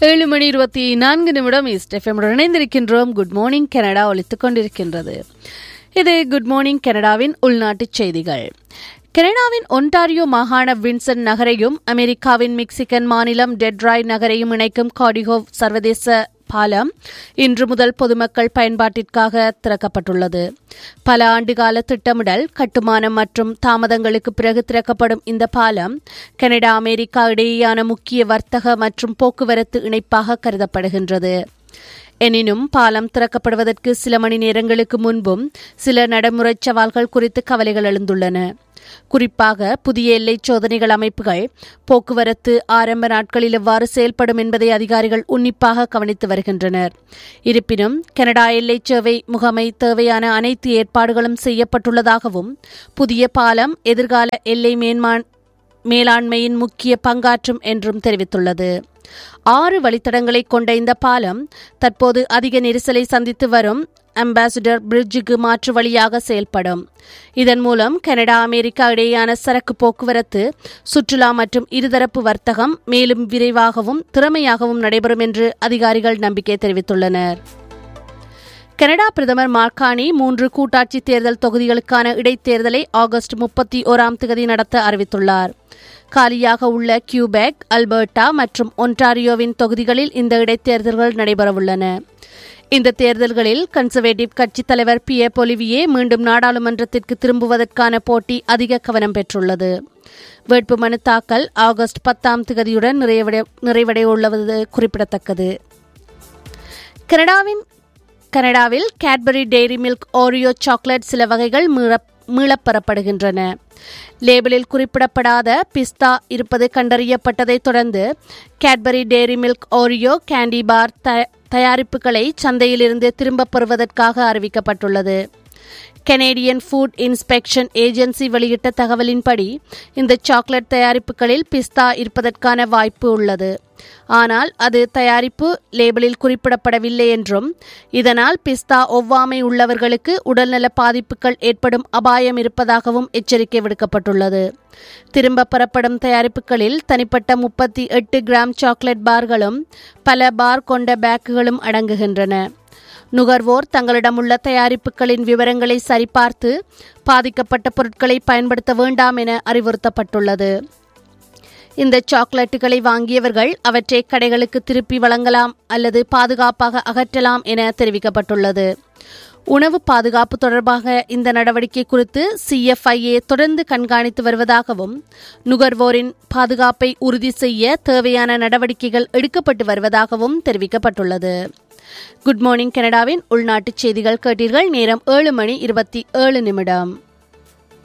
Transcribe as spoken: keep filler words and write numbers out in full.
ஏழு மணி இருபத்தி நான்கு நிமிடம் ஈஸ்ட் எஃப்எம்முடன் இணைந்திருக்கின்றோம். குட் மார்னிங் கனடா ஒலித்துக் கொண்டிருக்கின்றது. இது குட் மார்னிங் கனடாவின் உள்நாட்டுச் செய்திகள். கனடாவின் ஒன்டாரியோ மாகாண வின்சன் நகரையும் அமெரிக்காவின் மெக்சிகன் மாநிலம் டெட்ராய் நகரையும் இணைக்கும் கார்டிகோவ் சர்வதேச பாலம் இன்று முதல் பொதுமக்கள் பயன்பாட்டிற்காக திறக்கப்பட்டுள்ளது. பல ஆண்டுகால திட்டமிடல், கட்டுமானம் மற்றும் தாமதங்களுக்கு பிறகு திறக்கப்படும் இந்த பாலம் கனடா அமெரிக்கா இடையேயான முக்கிய வர்த்தக மற்றும் போக்குவரத்து இணைப்பாக கருதப்படுகின்றது. எனினும் பாலம் திறக்கப்படுவதற்கு சில மணி நேரங்களுக்கு முன்பும் சில நடைமுறை சவால்கள் குறித்து கவலைகள் எழுந்துள்ளன. குறிப்பாக புதிய எல்லை சோதனைகள் அமைப்புகள் போக்குவரத்து ஆரம்ப நாட்களில் எவ்வாறு செயல்படும் என்பதை அதிகாரிகள் உன்னிப்பாக கவனித்து வருகின்றனர். இருப்பினும் கனடா எல்லை சேவை முகமை தேவையான அனைத்து ஏற்பாடுகளும் செய்யப்பட்டுள்ளதாகவும் புதிய பாலம் எதிர்கால எல்லை மேலாண்மையின் முக்கிய பங்காற்றும் என்றும் தெரிவித்துள்ளது. ஆறு வழித்தடங்களை கொண்ட இந்த பாலம் தற்போது அதிக நெரிசலை சந்தித்து வரும் அம்பாசிடர் பிரிட்ஜுக்கு மாற்று வழியாக செயல்படும். இதன் மூலம் கனடா அமெரிக்கா இடையேயான சரக்கு போக்குவரத்து, சுற்றுலா மற்றும் இருதரப்பு வர்த்தகம் மேலும் விரைவாகவும் திறமையாகவும் நடைபெறும் என்று அதிகாரிகள் நம்பிக்கை தெரிவித்துள்ளனர். கனடா பிரதமர் மார்கானி மூன்று கூட்டாட்சி தேர்தல் தொகுதிகளுக்கான இடைத்தேர்தலை ஆகஸ்ட் முப்பத்தி ஓராம் தேதி நடத்த அறிவித்துள்ளார். காலியாக உள்ள கியூபெக், அல்பர்டா மற்றும் ஒன்டாரியோவின் தொகுதிகளில் இந்த இடைத்தேர்தல்கள் நடைபெறவுள்ளன. இந்த தேர்தல்களில் கன்சர்வேட்டிவ் கட்சித் தலைவர் பியர் பொலிவியே மீண்டும் நாடாளுமன்றத்திற்கு திரும்புவதற்கான போட்டி அதிக கவனம் பெற்றுள்ளது. வேட்புமனு தாக்கல் ஆகஸ்ட் பத்தாம் தேதியுடன் நிறைவடைய உள்ளது குறிப்பிடத்தக்கது. கனடாவின் கனடாவில் Cadbury dairy milk Oreo chocolate சில வகைகள் மீளப்பெறப்படுகின்றன. லேபிளில் குறிப்பிடப்படாத பிஸ்தா இருப்பது கண்டறியப்பட்டதை தொடர்ந்து Cadbury dairy milk Oreo candy பார் தயாரிப்புகளை சந்தையிலிருந்து திரும்பப் பெறுவதற்காக அறிவிக்கப்பட்டுள்ளது. கனேடியன் ஃபுட் இன்ஸ்பெக்ஷன் ஏஜென்சி வெளியிட்ட தகவலின்படி இந்த சாக்லேட் தயாரிப்புகளில் பிஸ்தா இருப்பதற்கான வாய்ப்பு உள்ளது. ஆனால் அது தயாரிப்பு லேபிளில் குறிப்பிடப்படவில்லை என்றும் இதனால் பிஸ்தா ஒவ்வாமை உள்ளவர்களுக்கு உடல்நல பாதிப்புகள் ஏற்படும் அபாயம் இருப்பதாகவும் எச்சரிக்கை விடுக்கப்பட்டுள்ளது. திரும்ப பெறப்படும் தயாரிப்புகளில் தனிப்பட்ட முப்பத்தி எட்டு கிராம் சாக்லேட் பார்களும் பல பார் கொண்ட பேக்குகளும் அடங்குகின்றன. நுகர்வோர் தங்களிடமுள்ள தயாரிப்புகளின் விவரங்களை சரிபார்த்து பாதிக்கப்பட்ட பொருட்களை பயன்படுத்த வேண்டாம் என அறிவுறுத்தப்பட்டுள்ளது. இந்த சாக்லேட்டுகளை வாங்கியவர்கள் அவற்றை கடைகளுக்கு திருப்பி வழங்கலாம் அல்லது பாதுகாப்பாக அகற்றலாம் என தெரிவிக்கப்பட்டுள்ளது. உணவு பாதுகாப்பு தொடர்பாக இந்த நடவடிக்கை குறித்து சிஎஃப்ஐஏ தொடர்ந்து கண்காணித்து வருவதாகவும் நுகர்வோரின் பாதுகாப்பை உறுதி செய்ய தேவையான நடவடிக்கைகள் எடுக்கப்பட்டு வருவதாகவும் தெரிவிக்கப்பட்டுள்ளது. குட் மார்னிங் கனடாவின் உள்நாட்டுச் செய்திகள் கேட்டீர்கள். நேரம் ஏழு மணி இருபத்தி ஏழு நிமிடம்.